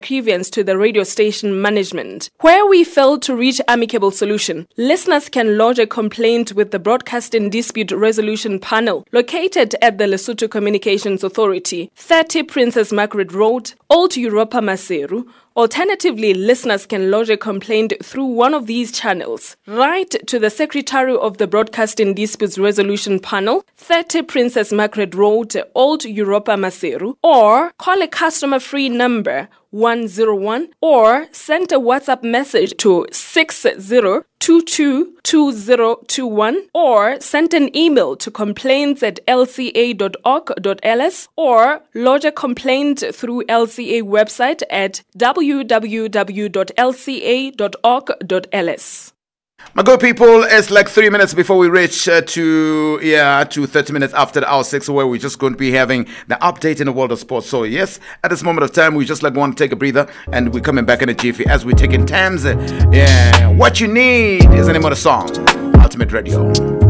grievance to the radio station management. Where we failed to reach amicable solution, listeners can lodge a complaint with the Broadcasting Dispute Resolution Panel located at the Lesotho Communications Authority, 30 Princess Margaret Road, Old Europa Maseru. Alternatively, listeners can lodge a complaint through one of these channels. Write to the Secretary of the Broadcasting Disputes Resolution Panel, 30 Princess Margaret Road, Old Europa Maseru, or call a customer-free number 101 or send a WhatsApp message to 60222021 or send an email to complaints@lca.org.ls or lodge a complaint through LCA website at www.lca.org.ls. My good people, it's like 3 minutes before we reach to 30 minutes after hour 6, where we're just going to be having the update in the world of sports. So yes, at this moment of time, we just want to take a breather, and we're coming back in a jiffy as we take in times. What you need is the name of the song, Ultimate Radio.